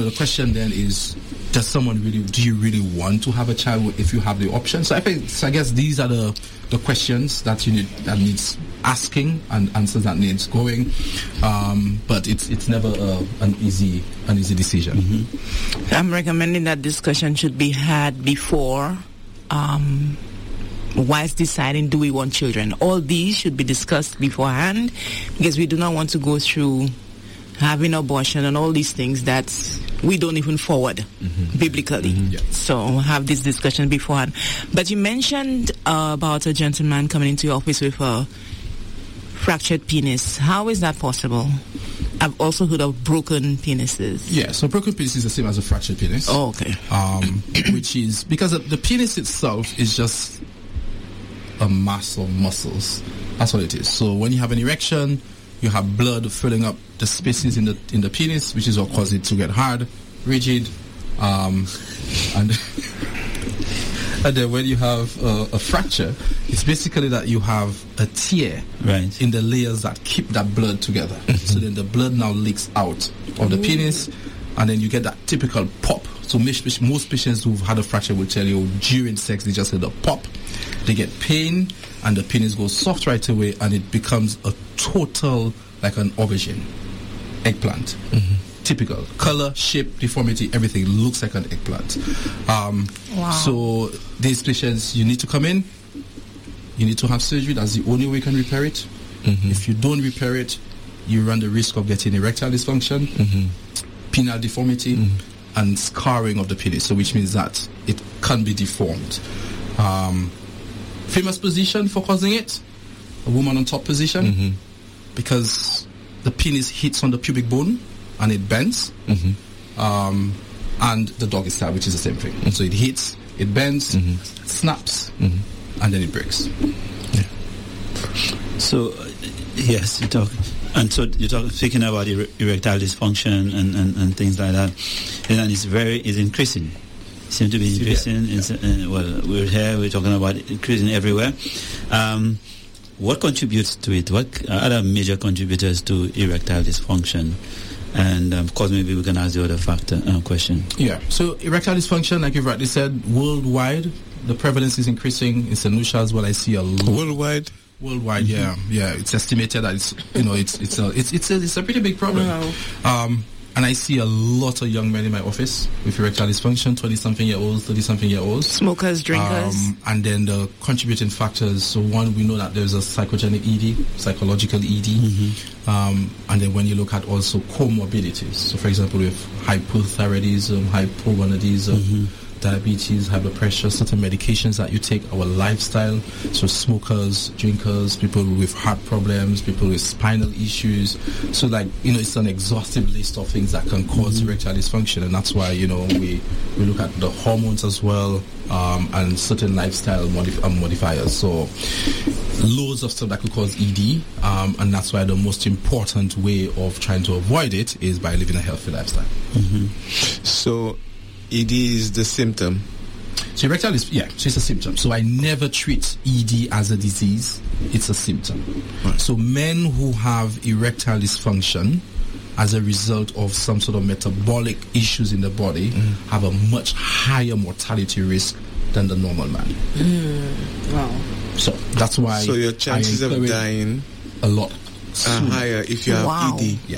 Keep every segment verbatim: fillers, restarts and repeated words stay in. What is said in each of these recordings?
know, the question then is, does someone really, do you really want to have a child if you have the option? So I think, so I guess these are the, the questions that you need, that needs asking and answers that needs going. Um, but it's it's never a, an easy an easy decision. Mm-hmm. I'm recommending that discussion should be had before, um, whilst deciding do we want children. All these should be discussed beforehand, because we do not want to go through having abortion and all these things that we don't even forward mm-hmm. biblically. Mm-hmm. Yeah. So have this discussion beforehand. But you mentioned uh, about a gentleman coming into your office with a fractured penis. How is that possible? I've also heard of broken penises. Yeah, so broken penis is the same as a fractured penis. Oh, okay. Um, which is, because the penis itself is just a mass of muscles. That's what it is. So when you have an erection, you have blood filling up the spaces in the in the penis, which is what causes it to get hard, rigid, um, and and then when you have uh, a fracture, it's basically that you have a tear right. in the layers that keep that blood together. Mm-hmm. So then the blood now leaks out of the penis, and then you get that typical pop. So most patients who've had a fracture will tell you during sex they just get a pop, they get pain, and the penis goes soft right away, and it becomes a total, like an aubergine, eggplant. Mm-hmm. Typical color, shape, deformity, everything looks like an eggplant. Um, wow. So these patients, you need to come in, you need to have surgery. That's the only way you can repair it. Mm-hmm. If you don't repair it, you run the risk of getting erectile dysfunction, mm-hmm. penile deformity, mm-hmm. and scarring of the penis. So which means that it can be deformed. Um, famous position for causing it, a woman on top position, mm-hmm. because the penis hits on the pubic bone and it bends, mm-hmm. um, and the doggy style, which is the same thing. Mm-hmm. So it hits, it bends, mm-hmm. snaps, mm-hmm. and then it breaks. Yeah. So uh, yes, you talk, and so you're talking speaking about er- erectile dysfunction and, and, and things like that, and it's very it's increasing. Seem to be increasing. Yeah. In, uh, well, we're here. We're talking about increasing everywhere. Um, what contributes to it? What are other major contributors to erectile dysfunction? And um, of course, maybe we can ask the other factor uh, question. Yeah. So erectile dysfunction, like you've rightly said, worldwide, the prevalence is increasing. In Saint Lucia as well, I see a lot. Worldwide. Worldwide, mm-hmm. yeah, yeah. It's estimated that it's you know it's it's a it's it's a, it's a pretty big problem. Wow. Um, And I see a lot of young men in my office with erectile dysfunction, twenty-something year olds, thirty-something year olds. Smokers, drinkers. Um, and then the contributing factors. So one, we know that there's a psychogenic E D, psychological E D. Mm-hmm. Um, and then when you look at also comorbidities. So for example, with hypothyroidism, hypogonadism, mm-hmm. diabetes, high blood pressure, certain medications that you take, our lifestyle, so smokers, drinkers, people with heart problems, people with spinal issues. So like, you know, it's an exhaustive list of things that can cause mm-hmm. erectile dysfunction, and that's why, you know, we, we look at the hormones as well, um, and certain lifestyle modif- um, modifiers. So loads of stuff that could cause E D, um, and that's why the most important way of trying to avoid it is by living a healthy lifestyle. Mm-hmm. So E D is the symptom. So erectile is, yeah, so it's a symptom. So I never treat E D as a disease. It's a symptom. Right. So men who have erectile dysfunction as a result of some sort of metabolic issues in the body mm. have a much higher mortality risk than the normal man. Mm. Wow. So that's why. So your chances of dying a lot are higher if you have wow. E D. Yeah.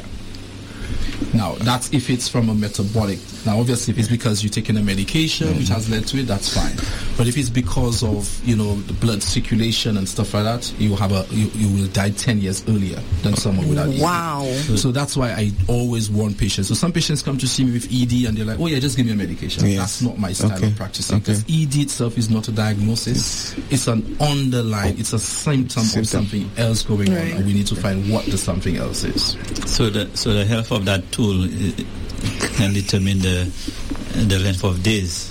Now, that's if it's from a metabolic. Now, obviously, if it's because you're taking a medication, mm-hmm. which has led to it, that's fine. But if it's because of, you know, the blood circulation and stuff like that, you will have a you, you will die ten years earlier than someone without E D. Wow. So, so that's why I always warn patients. So some patients come to see me with E D and they're like, oh yeah, just give me a medication. Yes. That's not my style okay. of practicing. Okay. Because E D itself is not a diagnosis. It's an underlying, it's a symptom, symptom. of something else going right. on, and we need to find what the something else is. So the so the health of that tool can determine the the length of days.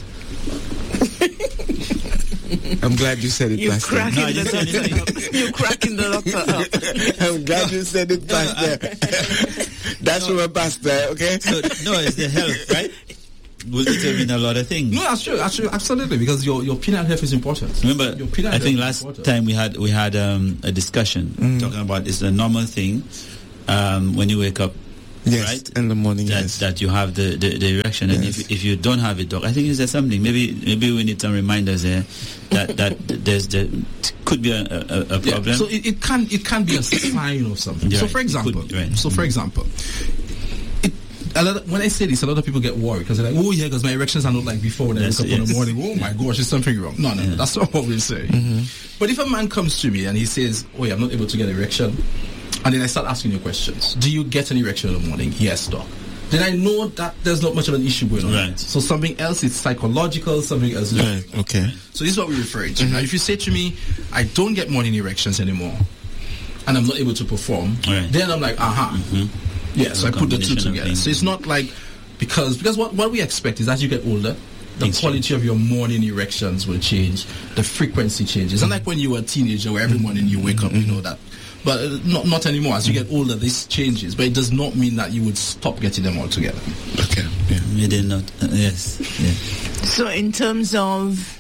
I'm glad you said it, you Pastor. Cracking no, the doctor You're cracking the doctor up. I'm glad you said it, Pastor. That's no. from a pastor, okay? So, no, it's the health, right? Will determine a lot of things. No, that's true. That's true. Absolutely, because your your penile health is important. Remember, your penile I think health last time we had we had um, a discussion mm. talking about it's a normal thing um, when you wake up Yes, right? in the morning, that, yes. that you have the, the, the erection. And Yes. if if you don't have it, doc, I think is there something? Maybe maybe we need some reminders there that that there's the could be a, a, a problem. Yeah. So it, it can it can be a sign of something. Yeah, so right. for example, Could, right. so for example, it, a lot of, when I say this, a lot of people get worried because they're like, oh yeah, because my erections are not like before when Yes, I wake up in yes. the morning. Oh my gosh, is something wrong? No, no, Yeah. no, that's not what we're saying. Mm-hmm. But if a man comes to me and he says, oh yeah, I'm not able to get erection, and then I start asking you questions, do you get an erection in the morning? Yes, doc. Then I know that there's not much of an issue going on. Right. So something else is psychological, something else is Right, okay. So this is what we refer to. Now, if you say to me, I don't get morning erections anymore, and I'm not able to perform, Right. then I'm like, aha. Mm-hmm. Yeah, so I put the two combination of together. things. So it's not like, because because what, what we expect is as you get older, the Things quality change. of your morning erections will change, the frequency changes. And like when you were a teenager, where every morning you wake up, you know that. But uh, not not anymore. As you get older, this changes. But it does not mean that you would stop getting them altogether. Okay, yeah. We did not. Uh, yes. Yeah. So in terms of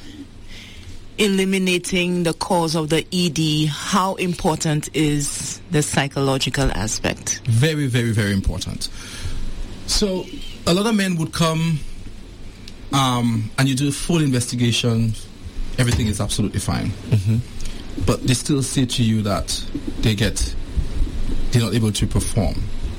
eliminating the cause of the E D, how important is the psychological aspect? Very, very, very important. So a lot of men would come um, and you do a full investigation, everything is absolutely fine. Mm-hmm. But they still say to you that they get, they're not able to perform.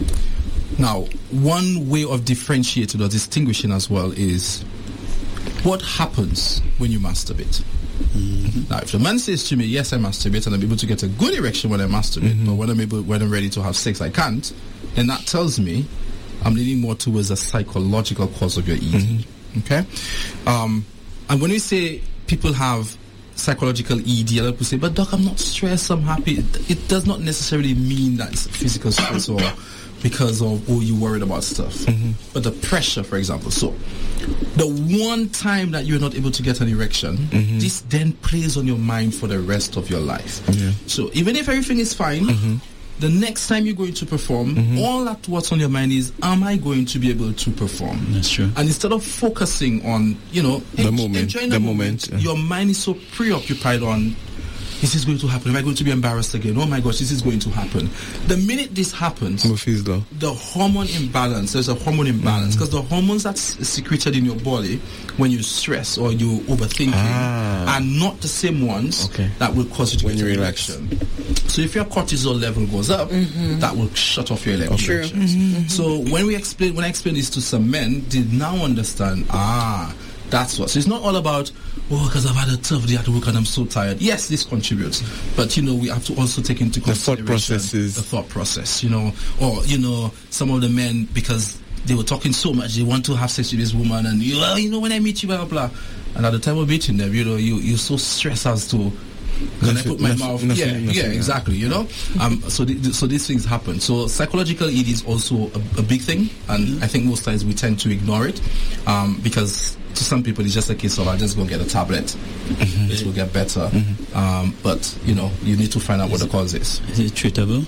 Now, one way of differentiating or distinguishing as well is what happens when you masturbate. Mm-hmm. Now, if the man says to me, yes, I masturbate and I'm able to get a good erection when I masturbate, mm-hmm. but when I'm able, when I'm ready to have sex, I can't, then that tells me I'm leaning more towards a psychological cause of your E D. Mm-hmm. Okay? Um, and when we say people have psychological E D, a lot of people say, but doc, I'm not stressed, I'm happy. It, it does not necessarily mean that it's physical stress or because of, oh, you worried about stuff. Mm-hmm. But the pressure, for example. So, the one time that you're not able to get an erection, mm-hmm. this then plays on your mind for the rest of your life. Yeah. So, even if everything is fine, mm-hmm. the next time you're going to perform, mm-hmm. all that what's on your mind is, am I going to be able to perform? That's true. And instead of focusing on, you know, the en- moment, enjoying the, the moment, moment, yeah. your mind is so preoccupied on, is this going to happen? Am I going to be embarrassed again? Oh my gosh, this is going to happen. The minute this happens, the hormone imbalance, there's a hormone imbalance because mm-hmm. the hormones that's secreted in your body when you stress or you overthink ah. are not the same ones okay. that will cause you to when get you an relax. erection. So if your cortisol level goes up, mm-hmm. that will shut off your erections. True. Mm-hmm. So when we explain, when I explain this to some men, they now understand. Ah, that's what. So it's not all about, oh, because I've had a tough day at work and I'm so tired. Yes, this contributes, but you know we have to also take into the consideration thought processes. the thought process. You know, or you know, some of the men because they were talking so much, they want to have sex with this woman, and you, well, you know, when I meet you, blah blah blah, and at the time of meeting them, you know, you you're so stressed as to. Can I put my nothing, mouth? nothing, yeah, nothing, yeah, yeah. exactly. You know, um, so th- so these things happen. So psychological E D is also a, a big thing, and mm-hmm. I think most times we tend to ignore it um, because to some people it's just a case of I just go get a tablet, mm-hmm. it will get better. Mm-hmm. Um, but you know, you need to find out is what it, the cause is. Is it treatable?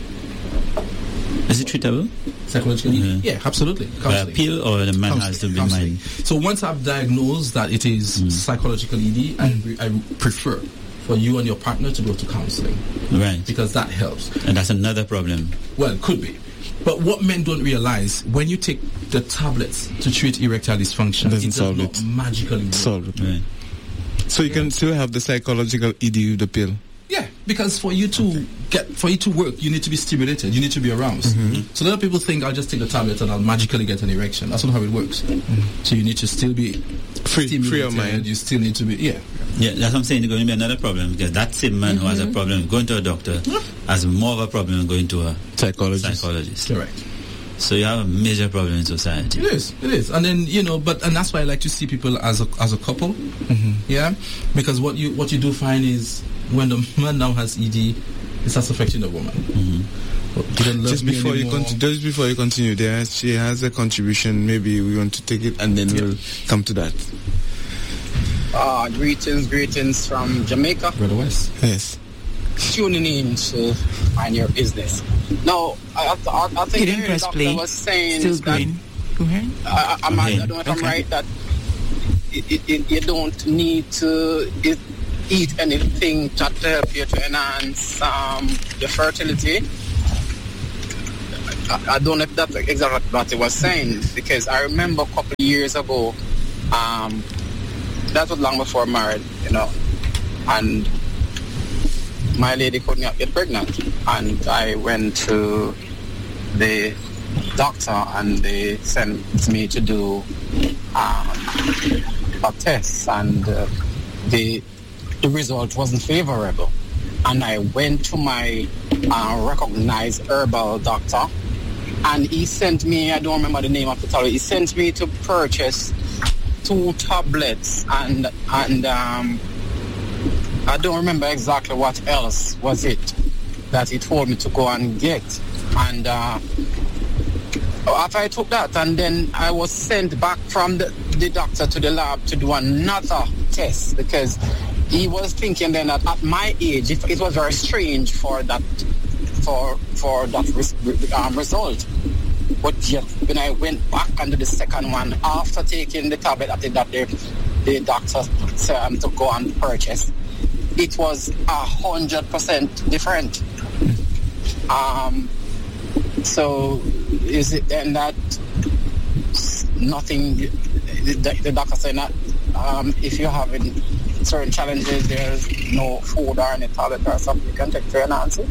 Is it treatable? Psychological E D? Mm-hmm. Yeah, absolutely. By a pill, or the man Counseling, has to be counseling. mind? So once I've diagnosed that it is mm. psychological E D, mm. I, I prefer for you and your partner to go to counseling. Right. Because that helps. And that's another problem. Well, it could be. But what men don't realize, when you take the tablets to treat erectile dysfunction, it, it does solve not it. magically work. Solve it. Right. So you yeah. can still have the psychological E D with the pill? Yeah, because for you to okay. get, for you to work, you need to be stimulated. You need to be aroused. Mm-hmm. So a lot of people think I'll just take the tablet and I'll magically get an erection. That's not how it works. Mm-hmm. So you need to still be free, stimulated. Free of mind. You still need to be, yeah. Yeah, that's what I'm saying. There's going to be another problem because that same man mm-hmm. who has a problem going to a doctor yeah. has more of a problem than going to a psychologist. psychologist. Correct. So you have a major problem in society. It is, it is, and then you know, but and that's why I like to see people as a as a couple, mm-hmm. yeah, because what you what you do find is when the man now has E D, it starts affecting the woman. Mm-hmm. Just before you con- just before you continue, there she has a contribution. Maybe we want to take it, and then yeah. we'll come to that. Uh, greetings, greetings from Jamaica. Brother West. Yes. Tuning in to mind your business. Now, I, I, I think the doctor play. was saying Still that, green. Go ahead. I, I, okay. I don't know if okay. I'm right that it, it, it, you don't need to it, eat anything to help you to enhance um, your fertility. I, I don't know if that's exactly what he was saying, because I remember a couple of years ago, um, that was long before married, you know, and my lady could not get pregnant, and I went to the doctor and they sent me to do um, a test, and uh, the the result wasn't favorable. And I went to my uh, recognized herbal doctor, and he sent me, I don't remember the name of the tablet, he sent me to purchase two tablets, and and um, I don't remember exactly what else was it that he told me to go and get. And uh, after I took that, and then I was sent back from the, the doctor to the lab to do another test, because he was thinking then that at my age, it, it was very strange for that for for that res, um, result. But yet, when I went back and did the second one after taking the tablet that the, that the, the doctor said um, to go and purchase, it was a hundred percent different. Um. So is it then that nothing? The, the doctor said that um, if you're having certain challenges, there's no food or any tablet or something you can take for an answer.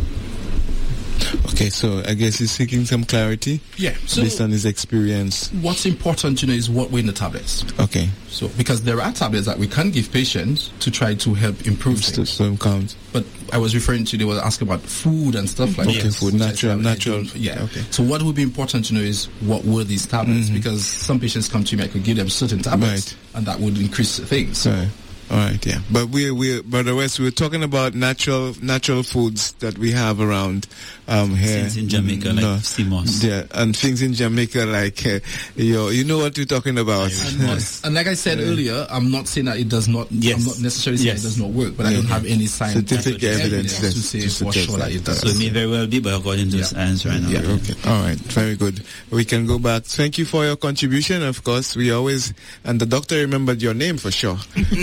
Okay, so I guess he's seeking some clarity. Yeah, so based on his experience. What's important to know is what we're in the tablets. Okay. So because there are tablets that we can give patients to try to help improve things. So count. But I was referring to, they were asking about food and stuff like okay, that. Okay, food, natural, natural. Yeah. Okay. So what would be important to know is what were these tablets? Mm-hmm. Because some patients come to me, I could give them certain tablets, right, and that would increase things. So. Right. All right, yeah, but we we Brother West, we're talking about natural natural foods that we have around um, here. Things in Jamaica, mm, like no, sea moss. Yeah, and things in Jamaica like uh, you you know what we're talking about. And, and like I said yeah. earlier, I'm not saying that it does not. Yes. I'm not necessarily saying yes. it does not work, but yeah. I don't have any scientific evidence, evidence to say for sure that it does. So it may very well be, but according to yeah. science right now. Yeah. Okay. All right. Very good. We can go back. Thank you for your contribution. Of course, we always and the doctor remembered your name for sure.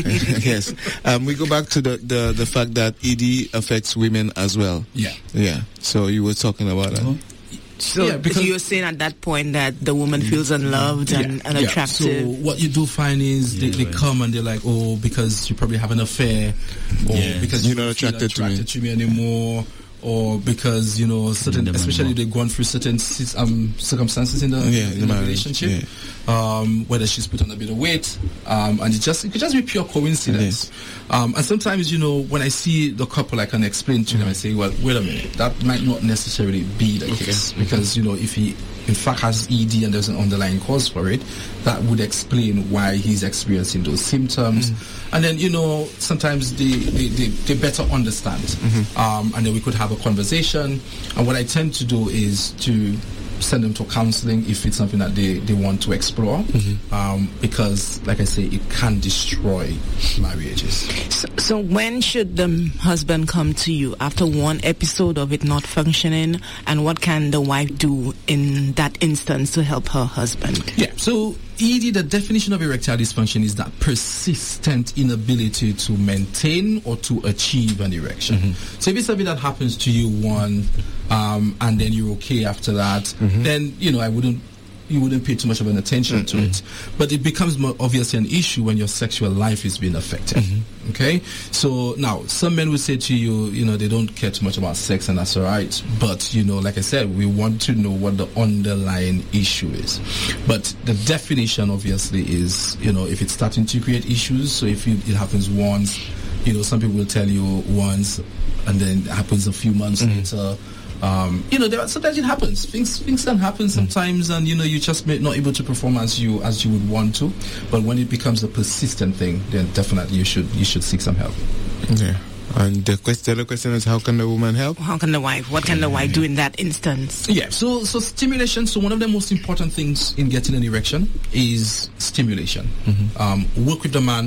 Yes. Um, we go back to the, the, the fact that E D affects women as well. Yeah. Yeah. So you were talking about that. Uh-huh. So, yeah, because you're saying at that point that the woman feels unloved and, yeah, and attractive. Yeah. So what you do find is yeah, they, they come and they're like, oh, because you probably have an affair, or yeah. because you're you not attracted, attracted to, me. to me anymore. Or because, you know, certain, especially they've gone through certain um, circumstances in the, yeah, in the relationship, yeah. um, whether she's put on a bit of weight, um, and it just it could just be pure coincidence. Um, and sometimes, you know, when I see the couple, I can explain to mm-hmm. them. I say, well, wait a minute, that might not necessarily be the okay. case, because you know, if he in fact has E D and there's an underlying cause for it, that would explain why he's experiencing those symptoms. Mm-hmm. And then, you know, sometimes they, they, they, they better understand. Mm-hmm. Um, and then we could have a conversation. And what I tend to do is to send them to counseling if it's something that they, they want to explore. Mm-hmm. Um, because, like I say, it can destroy marriages. So, so when should the husband come to you? After one episode of it not functioning? And what can the wife do in that instance to help her husband? Yeah, so E D, the definition of erectile dysfunction is that persistent inability to maintain or to achieve an erection. Mm-hmm. So if it's something that happens to you one, um, and then you're okay after that, mm-hmm. then, you know, I wouldn't, you wouldn't pay too much of an attention mm-hmm. to it. But it becomes more obviously an issue when your sexual life is being affected. Mm-hmm. Okay? So now, some men will say to you, you know, they don't care too much about sex, and that's all right. But, you know, like I said, we want to know what the underlying issue is. But the definition, obviously, is, you know, if it's starting to create issues, so if it happens once, you know, some people will tell you once, and then it happens a few months mm-hmm. later. Um, you know, there are, sometimes it happens. Things things can happen sometimes, and you know, you just may not able to perform as you as you would want to. But when it becomes a persistent thing, then definitely you should you should seek some help. Yeah. And the question, the other question is, how can the woman help? How can the wife? What can the wife do in that instance? Yeah. So so stimulation. So one of the most important things in getting an erection is stimulation. Mm-hmm. Um, work with the man.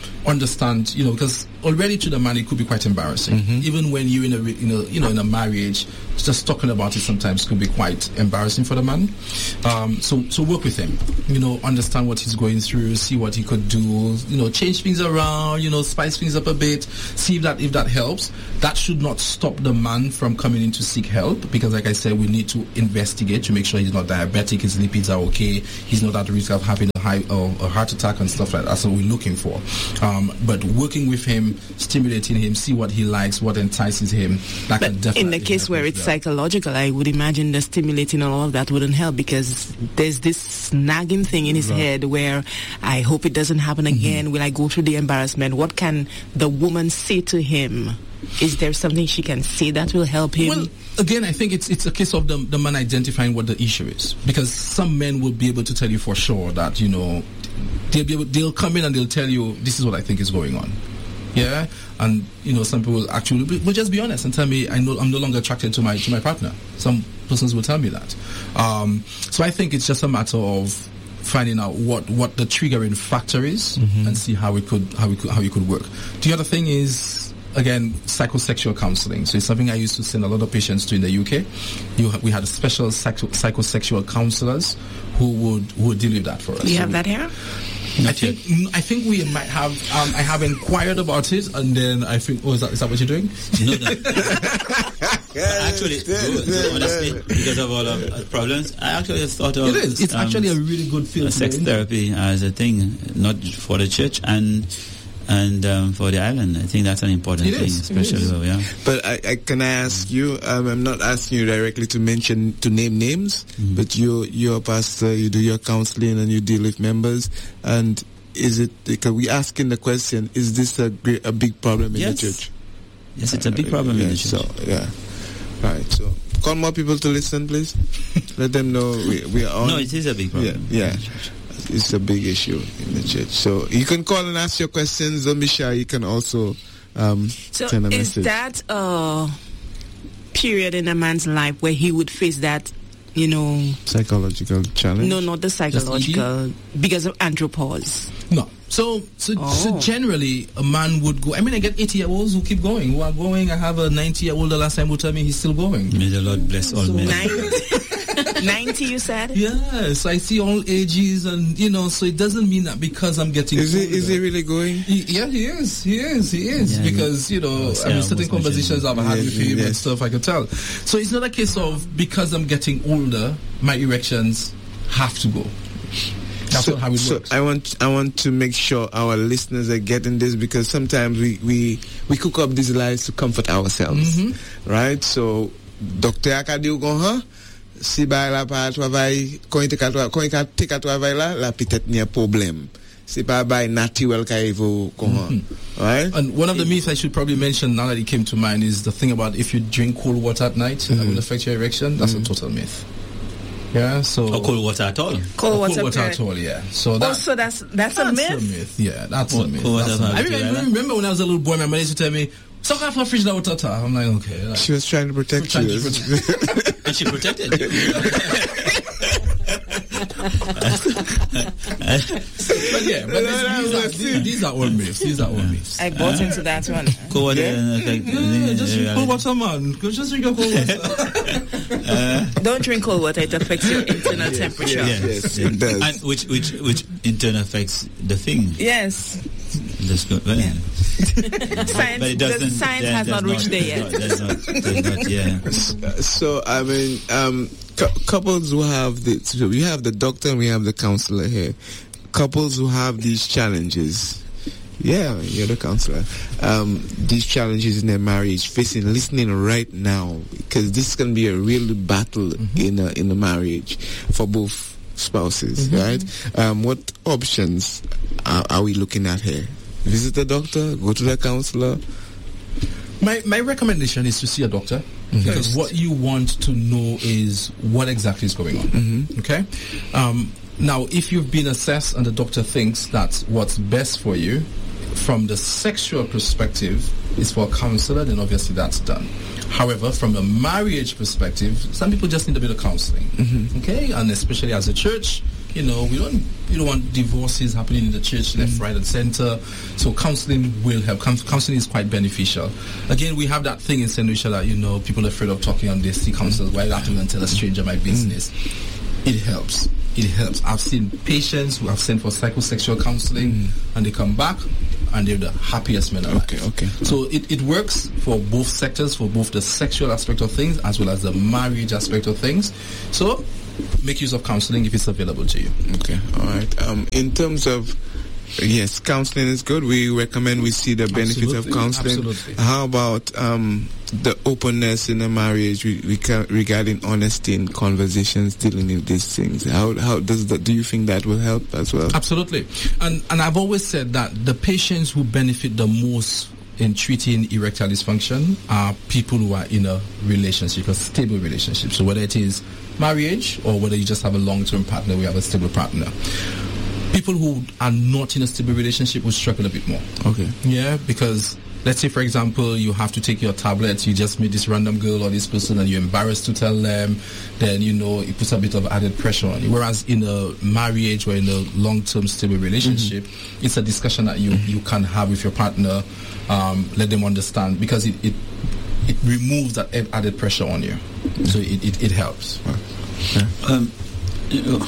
understand, you know, because already to the man it could be quite embarrassing. Mm-hmm. Even when you're in a, you know, you know, in a marriage, just talking about it sometimes could be quite embarrassing for the man. Um, so, so work with him. You know, understand what he's going through, see what he could do. You know, change things around. You know, spice things up a bit. See if that if that helps. That should not stop the man from coming in to seek help, because, like I said, we need to investigate to make sure he's not diabetic, his lipids are okay, he's not at risk of having a high or a heart attack and stuff like that. That's what we're looking for. Um, but working with him, stimulating him, see what he likes, what entices him. That but can definitely in the case where it's that. psychological, I would imagine the stimulating and all of that wouldn't help, because there's this nagging thing in his right. head where I hope it doesn't happen again. Mm-hmm. Will I go through the embarrassment? What can the woman say to him? Is there something she can say that will help him? Well, again, I think it's it's a case of the, the man identifying what the issue is, because some men will be able to tell you for sure that, you know, they'll be able, they'll come in and they'll tell you, this is what I think is going on. Yeah, and you know, some people actually will, will just be honest and tell me, I know I'm no longer attracted to my to my partner. Some persons will tell me that. Um, so I think it's just a matter of finding out what, what the triggering factor is, mm-hmm. and see how it could how it could how it could work. The other thing is, again, psychosexual counseling. So it's something I used to send a lot of patients to in the U K. You ha- we had a special psycho- psychosexual counselors who would who would deal with that for us. Do you so have we, that here? I think I think we might have. Um, I have inquired about it, and then I think. Oh, is that is that what you're doing? No, no. Actually, good, honestly, because of all of the problems, I actually just thought of it is. It's um, actually a really good field. Sex therapy as a thing, not for the church and and um, for the island. I think that's an important it thing, is, especially though, yeah. But I, I can I ask you? Um, I'm not asking you directly to mention to name names, mm-hmm. but you're you're a pastor. You do your counseling and you deal with members. And is it? Because we asking the question: is this a great, a big problem in yes. the church? Yes, it's a big problem uh, in yeah, the church. So yeah, right. So call more people to listen, please. Let them know we, we are on. No, it is a big problem. Yeah. yeah. It's a big issue in the church. So you can call and ask your questions. Don't be shy. You can also um, so send a is message. That a period in a man's life where he would face that, you know... psychological challenge? No, not the psychological. Because of andropause. No. So, so, oh. so generally, a man would go... I mean, I get eighty-year-olds who keep going, who are going. I have a ninety-year-old the last time who told me he's still going. May the Lord bless all so men. ninety, you said? Yes, I see all ages, and you know, so it doesn't mean that because I'm getting is older. He, is he really going? He, yeah, he is. He is. He is. Yeah, because you know, I mean, certain conversations I've had yes, with him yes. and stuff, I can tell. So it's not a case of because I'm getting older, my erections have to go. That's so, not how it so works. I want I want to make sure our listeners are getting this, because sometimes we, we, we cook up these lies to comfort ourselves, mm-hmm. right? So, Doctor Akadiu Goha, si ba la pa travail, quand il quand il take à travail là, la peut-être n'y a problème. C'est pas by naturel kaivo Goha, right? And one of the myths I should probably mention now that it came to mind is the thing about if you drink cold water at night, mm-hmm. that will affect your erection. That's mm-hmm. a total myth. Yeah, so or cold water at all. Cold water, cold water at all, yeah. So that, oh, so that's that's, that's a myth. a myth. Yeah, that's cold, a myth. Cold that's water a myth. I, mean, I remember when I was a little boy, my mother used to tell me, "Suck off a fridge that water." I'm like, okay. Like, she was trying to protect trying you, to protect. And she protected you. But yeah, but these, these, are, these, these are all myths. These are all myths. I bought uh, into that one. Cold water, yeah, like, yeah just drink cold water, man. Just drink your cold water. Uh, Don't drink cold water; it affects your internal yes, temperature. Yes, yes, it does. And which which which in turn affects the thing. Yes. That's good. Well, yeah. Science, but it the science has not reached there yet. Does not, does not, yeah. So I mean, um, cu- couples who have the so we have the doctor and we have the counselor here. Couples who have these challenges. Yeah, you're the counselor. Um, these challenges in their marriage, facing, listening right now, because this can be a real battle mm-hmm. in a in a marriage for both spouses, mm-hmm. right? Um, what options are, are we looking at here? Visit the doctor, go to the counselor. My my recommendation is to see a doctor, mm-hmm. because what you want to know is what exactly is going on. Mm-hmm. Okay. Um, now, if you've been assessed and the doctor thinks that's what's best for you, from the sexual perspective, is for a counselor, then obviously that's done. However, from a marriage perspective, some people just need a bit of counseling. Mm-hmm. Okay? And especially as a church, You know, we don't we don't want divorces happening in the church, left, right, and center. So counseling will help. Counseling is quite beneficial. Again, we have that thing in Saint Lucia that, you know, people are afraid of talking on this. See counselors, why not even tell a stranger my business? Mm. It helps. It helps. I've seen patients who have sent for psychosexual counseling, mm. and they come back and they're the happiest men alive. Okay, okay. So it, it works for both sectors, for both the sexual aspect of things as well as the marriage aspect of things. So make use of counseling if it's available to you. Okay, all right. Um, in terms of, yes, counseling is good. We recommend we see the benefits Absolutely. of counseling. Absolutely. How about um, the openness in a marriage we, we can, regarding honesty in conversations dealing with these things? How how does that? Do you think that will help as well? Absolutely. And and I've always said that the patients who benefit the most in treating erectile dysfunction are people who are in a relationship, a stable relationship. So whether it is marriage or whether you just have a long-term partner, we have a stable partner. People who are not in a stable relationship will struggle a bit more. Okay. Yeah, because let's say, for example, you have to take your tablets, you just meet this random girl or this person and you're embarrassed to tell them, then, you know, it puts a bit of added pressure on you. Whereas in a marriage or in a long-term stable relationship, mm-hmm. it's a discussion that you, you can have with your partner, um, let them understand, because it, it, it removes that added pressure on you. So it, it, it helps. Okay. Um, you know,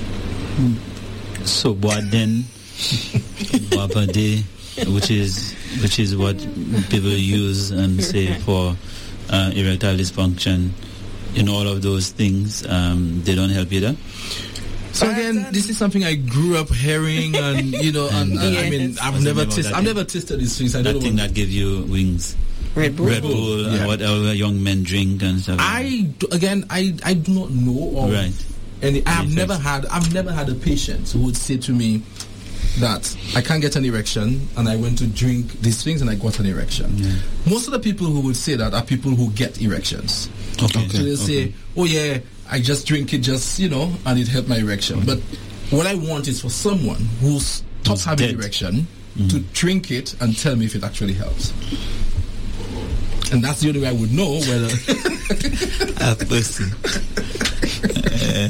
so Boaden, Boapade, which is which is what people use and say for uh, erectile dysfunction. In all of those things, um, they don't help either. So again, this is something I grew up hearing, and you know, and, and, yes. I mean, I've never tasted, I've never tasted these things. I that don't thing know that give you wings. Red Bull. Red Bull, yeah. and whatever young men drink and stuff. I again, I I do not know. Of right. And I've Yes, never yes. had, I've never had a patient who would say to me that I can't get an erection, and I went to drink these things and I got an erection. Yeah. Most of the people who would say that are people who get erections. Okay. So they'll say, okay. "Oh yeah, I just drink it, just you know, and it helped my erection." But what I want is for someone who stops Who's having dead. erection Mm. to drink it and tell me if it actually helps. And that's the only way I would know whether. Have mercy. Uh,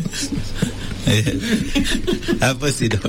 Have mercy, dog.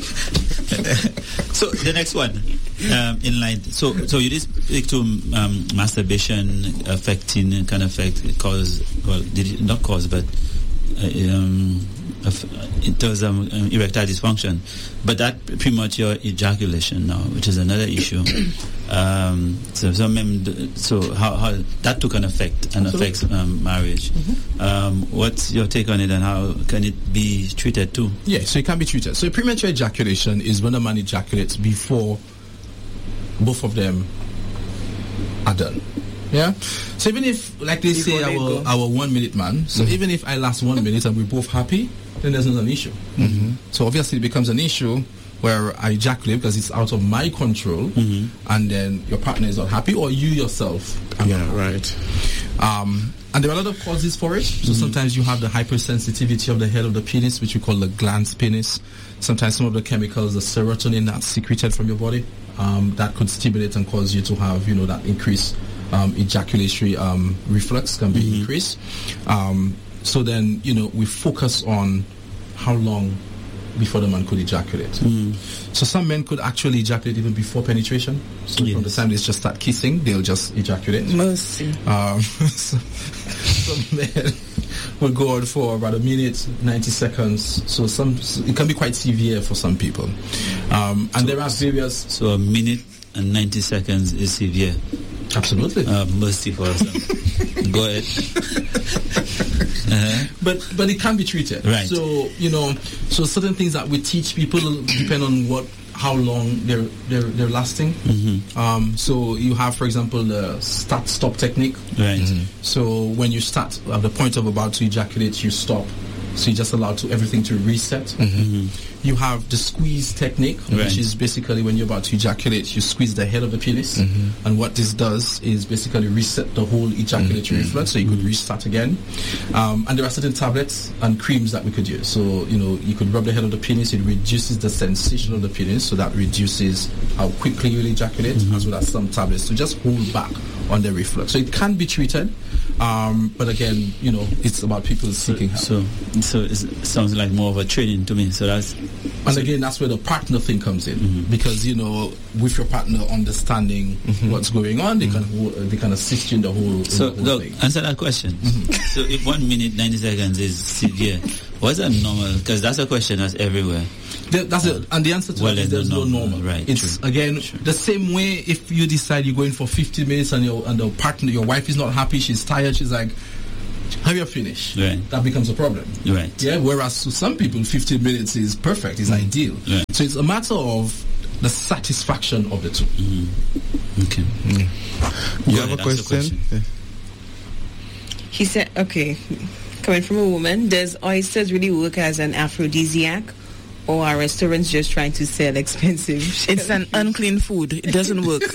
So the next one, um, in line. So, so you did speak to um, masturbation affecting, can affect, cause, well, did it not cause, but uh, um, in terms of um, erectile dysfunction, but that premature ejaculation now, which is another issue. Um, so, so, mem- so how, how that took an effect and Absolutely. affects um, marriage. Mm-hmm. Um, what's your take on it, and how can it be treated too? Yeah, so it can be treated. So premature ejaculation is when a man ejaculates before both of them are done. Yeah. So even if, like they Before say, they our go. our one minute man. So Mm-hmm. even if I last one minute and we're both happy, then there's not an issue. Mm-hmm. So obviously it becomes an issue where I ejaculate because it's out of my control, Mm-hmm. and then your partner is not happy, or you yourself. are not Yeah, happy. right. Um, and there are a lot of causes for it. So sometimes you have the hypersensitivity of the head of the penis, which we call the glans penis. Sometimes some of the chemicals, the serotonin that's secreted from your body, um, that could stimulate and cause you to have, you know, that increased um, ejaculatory um, reflux can be Mhm. increased. Um, so then, you know, we focus on how long before the man could ejaculate. Mm. So some men could actually ejaculate even before penetration. So from the Yes. time they just start kissing, they'll just ejaculate. Mercy. Um, so, some men will go on for about a minute, ninety seconds. So some so it can be quite severe for some people. Um, and there are various. So a minute and ninety seconds is severe. Absolutely. Uh, mercy for us. Go ahead. Uh-huh. But but it can be treated. Right. So you know, so certain things that we teach people depend on what how long they're they're, they're lasting. Mm-hmm. Um, so you have, for example, the start stop technique. Right. So when you start at the point of about to ejaculate, you stop. So you just allow to everything to reset. Mm-hmm. You have the squeeze technique, Right. which is basically when you're about to ejaculate, you squeeze the head of the penis. Mm-hmm. And what this does is basically reset the whole ejaculatory reflex, so you could restart again. Um, and there are certain tablets and creams that we could use. So, you know, you could rub the head of the penis, it reduces the sensation of the penis, so that reduces how quickly you ejaculate, Mm-hmm. as well as some tablets to just hold back on the reflux. So it can be treated. Um, but again, you know, it's about people seeking help. So, so it sounds like more of a training to me. So that's, and so again, that's where the partner thing comes in, mm-hmm. because you know, with your partner understanding mm-hmm. what's going on, they mm-hmm. can they can assist you in the whole. So, in the whole look, thing. answer that question. Mm-hmm. So, if one minute ninety seconds is severe, what's a normal? Because that's a question that's everywhere. The, that's uh, it, and the answer to well, that is there's no normal. Right. It's true. again True. the same way. If you decide you're going for fifty minutes and your and the partner, your wife is not happy, she's tired, she's like, have you finished? Right. That becomes a problem. Right. Yeah. Whereas to some people, fifteen minutes is perfect, is mm. ideal. Right. So it's a matter of the satisfaction of the two. Mm-hmm. Okay. Mm. You Go have ahead, a question? question? He said, okay, coming from a woman, does oysters really work as an aphrodisiac? Or are restaurants just trying to sell expensive shit? It's an unclean food. It doesn't work.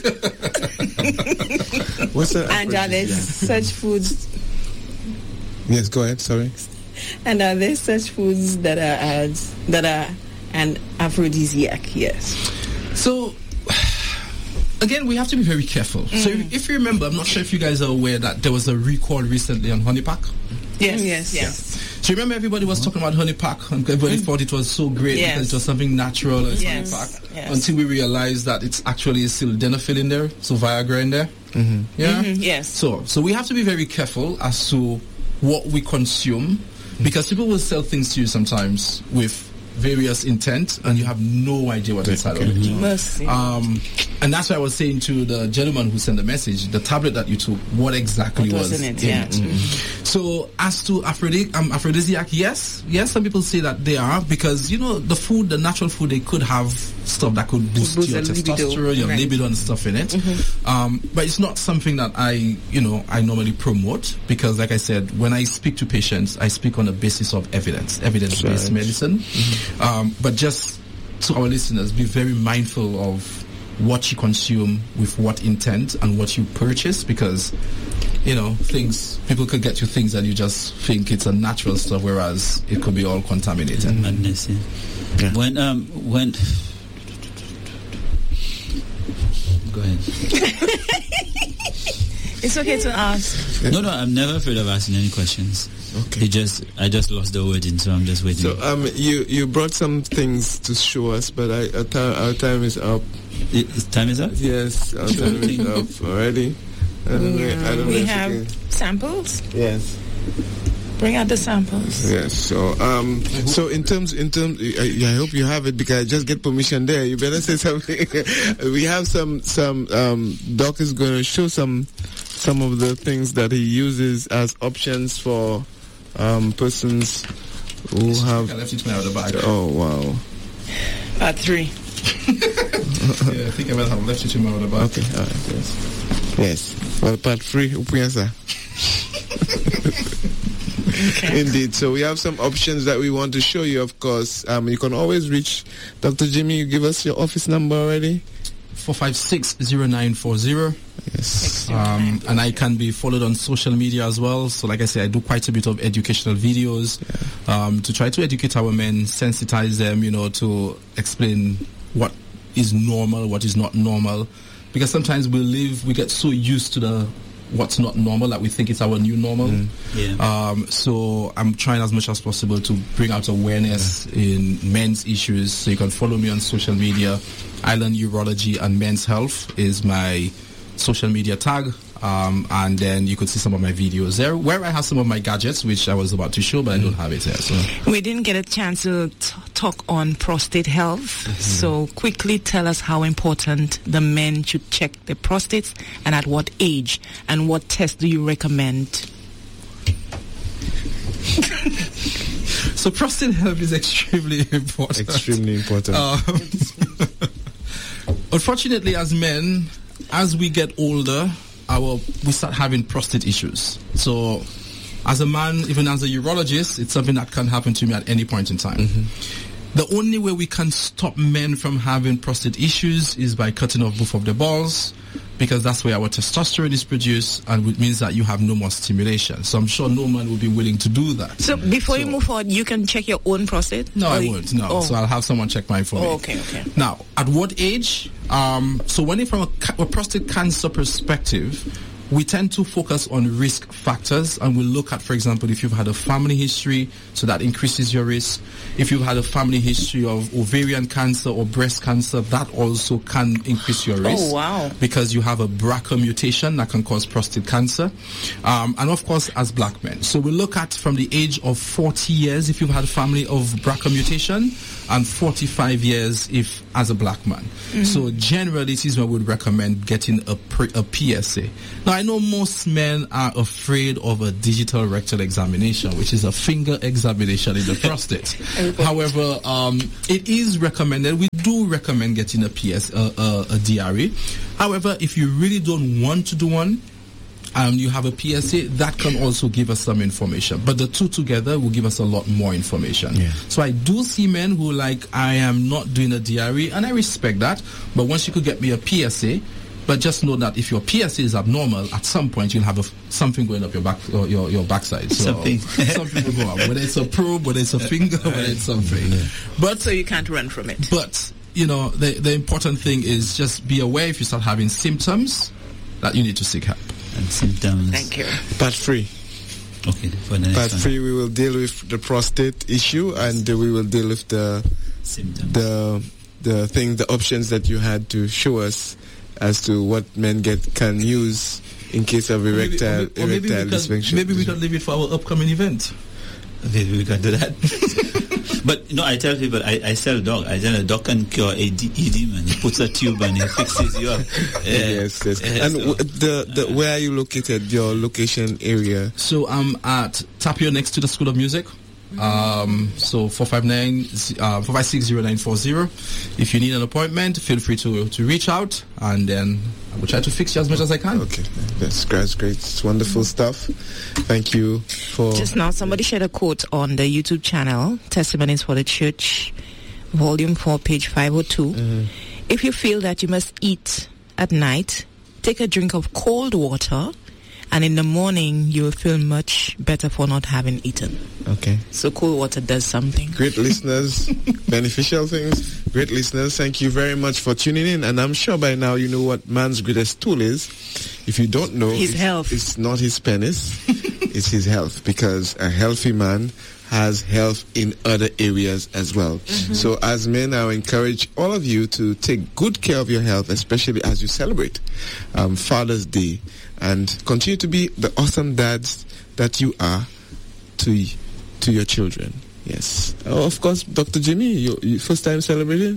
What's that? And are there such foods? Yes, go ahead. Sorry. And are there such foods that are as that are an aphrodisiac? Yes. So again, we have to be very careful. Mm. So if, if you remember, I'm not sure if you guys are aware that there was a recall recently on Honey Pack. Yes, yes, yes. So remember, everybody was talking about Honey Pack, and everybody mm. thought it was so great yes. because it was something natural as yes. Honey Pack, yes. until we realized that it's actually sildenafil in there, so Viagra in there. Mm-hmm. Yeah. Mm-hmm. Yes. So, so we have to be very careful as to what we consume, mm-hmm. because people will sell things to you sometimes with various intent, and you have no idea what's inside of it. Mm-hmm. Um, and that's why I was saying to the gentleman who sent the message, the tablet that you took, what exactly what was, was in it? In Yeah. it. Mm-hmm. So as to aphrodisiac, um, aphrodisiac, yes, yes, some people say that they are, because you know the food, the natural food, they could have stuff that could boost, boost your testosterone, libido. your right. libido and stuff in it. Mm-hmm. Um, but it's not something that I, you know, I normally promote, because, like I said, when I speak to patients, I speak on the basis of evidence, evidence-based right. medicine. Mm-hmm. Um, but just to our listeners, be very mindful of what you consume, with what intent, and what you purchase, because you know things people could get you things that you just think it's a natural stuff, whereas it could be all contaminated. Mm-hmm. Madness, yeah. Yeah. When um when go ahead. It's okay to ask. No, no, I'm never afraid of asking any questions. Okay. It just, I just lost the wording, so I'm just waiting. So, um, you you brought some things to show us, but I, our, time, our time is up. It, time is up? Yes, our time is up already. I don't know, I don't We know have can... samples. Yes. Bring out the samples. Yes. So, um, so in terms, in terms, I, I hope you have it, because I just get permission there. You better say something. We have some, some. Um, Doc is going to show some, some of the things that he uses as options for um, persons who have. I left it out of the bag. Oh wow. Part three. Yeah, I think I might have left it out of the bag. Okay. All right. Yes. Yes. Well, part three. Upiansa. Okay. Indeed. So we have some options that we want to show you, of course. Um, you can always reach Doctor Jimmy. You give us your office number already. four five six, zero nine four zero. Yes. Um, and I can be followed on social media as well. So like I say, I do quite a bit of educational videos yeah. um, to try to educate our men, sensitize them, you know, to explain what is normal, what is not normal. Because sometimes we live, we get so used to the what's not normal that we think it's our new normal. Mm. Yeah. Um, so I'm trying as much as possible to bring out awareness yeah. in men's issues. So you can follow me on social media. Island Urology and Men's Health is my social media tag. Um, and then you could see some of my videos there, where I have some of my gadgets, which I was about to show, but mm. I don't have it here. So we didn't get a chance to t- talk on prostate health. Mm-hmm. So quickly tell us how important the men should check their prostates, and at what age, and what test do you recommend? So prostate health is extremely important. Extremely important. Um, unfortunately, as men, as we get older, our we start having prostate issues. So as a man, even as a urologist, it's something that can happen to me at any point in time. Mm-hmm. The only way we can stop men from having prostate issues is by cutting off both of the balls, because that's where our testosterone is produced, and it means that you have no more stimulation. So I'm sure no man will be willing to do that. So before so, you move forward, you can check your own prostate? No, I won't. No. Oh. So I'll have someone check mine for oh, me. Okay, okay. Now, at what age? Um, so when it from a, a prostate cancer perspective, we tend to focus on risk factors, and we look at, for example, if you've had a family history, so that increases your risk. If you've had a family history of ovarian cancer or breast cancer, that also can increase your risk. Oh, wow. Because you have a B R C A mutation that can cause prostate cancer. Um, and of course, as black men. So we look at from the age of forty years if you've had a family of B R C A mutation, and forty-five years if as a black man. Mm-hmm. So generally, it is what we would recommend getting a, pre, a P S A. Now, I know most men are afraid of a digital rectal examination, which is a finger examination in the prostate. However, um, it is recommended. We do recommend getting a P S, uh, uh, a D R E. However, if you really don't want to do one, Um, you have a P S A, that can also give us some information. But the two together will give us a lot more information. Yeah. So I do see men who like, I am not doing a D R E, and I respect that. But once you could get me a P S A, but just know that if your P S A is abnormal, at some point you'll have a, something going up your back, or your, your backside. So something. something will go up. Whether it's a probe, whether it's a finger, whether it's something. Yeah. But so you can't run from it. But, you know, the, the important thing is just be aware if you start having symptoms that you need to seek help. And symptoms. Thank you. Part three. Okay. For the next Part one. three, we will deal with the prostate issue, and uh, we will deal with the symptoms. the the thing, the options that you had to show us as to what men get can use in case of erectile Or maybe, or maybe erectile we can, dysfunction. maybe we can leave it for our upcoming event. Maybe we can do that. But you know, I tell people, I, I sell dog. I tell a dog can cure E D, man. He puts a tube and he fixes you up. Yeah. Yes, yes. Yeah, and so, w- the, the where are you located? Your location area? So I'm at Tapio next to the School of Music. Um, so four five nine, uh, four five six zero nine four zero. If you need an appointment, feel free to to reach out, and then I will try to fix you as much as I can. Okay, that's great. That's great. It's wonderful stuff. Thank you for. Just now, somebody shared a quote on the YouTube channel, Testimonies for the Church, Volume four, page five oh two. Mm-hmm. If you feel that you must eat at night, take a drink of cold water, and in the morning you will feel much better for not having eaten. Okay. So cold water does something. Great listeners, beneficial things. Great listeners, thank you very much for tuning in. And I'm sure by now you know what man's greatest tool is. If you don't know, his it's, health. It's not his penis, it's his health. Because a healthy man has health in other areas as well. Mm-hmm. So as men, I encourage all of you to take good care of your health, especially as you celebrate um, Father's Day, and continue to be the awesome dads that you are to to your children. Yes. Oh, of course, Doctor Jimmy, you, you first time celebrating?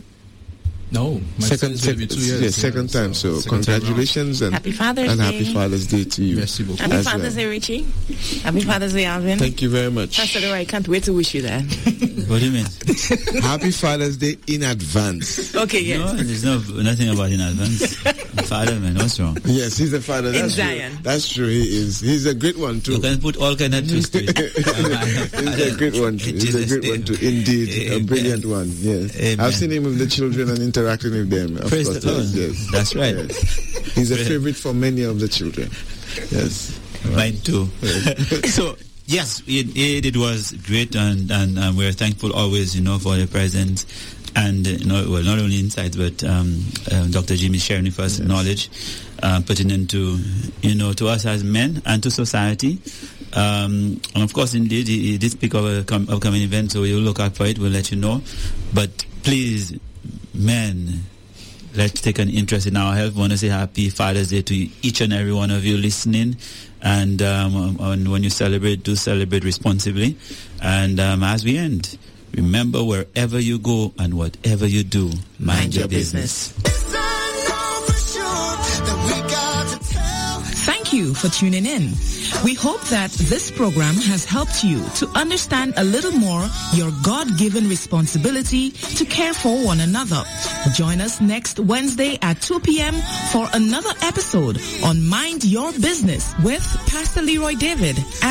No, my second, son is two years. Yeah, second yeah, time. So, so congratulations and happy Father's and Day. happy Father's Day to you. Merci beaucoup. Happy Father's well. Day, Richie. Happy Father's Day, Alvin. Thank you very much. Pastor Leroy, I can't wait to wish you that. What do you mean? Happy Father's Day in advance. Okay, yes. No, there's no nothing about in advance. Father, man, what's wrong? Yes, he's a father. In That's Zion. True. That's true. He is. He's a great one too. You can put all kind of twist to it. He's a great one too. He's a great one too. Indeed, a brilliant one. Yes, Amen. I've seen him with the children and interacting with them. Of Praise course, the Lord. yes, yes. That's right. Yes. He's a favorite for many of the children. Yes, mine too. So yes, it, it it was great, and and um, we're thankful always, you know, for the presence. And, uh, you know, well, not only insights, but um, uh, Doctor Jimmy sharing with us yes. knowledge, uh, pertinent to, you know, to us as men and to society. Um, and of course, indeed, he, he did speak of a com- upcoming event, so we'll look out for it. We'll let you know. But please, men, let's take an interest in our health. We want to say Happy Father's Day to each and every one of you listening. And, um, and when you celebrate, do celebrate responsibly. And um, as we end, remember, wherever you go and whatever you do, mind, mind your, your business. business. Thank you for tuning in. We hope that this program has helped you to understand a little more your God-given responsibility to care for one another. Join us next Wednesday at two p.m. for another episode on Mind Your Business with Pastor Leroy David.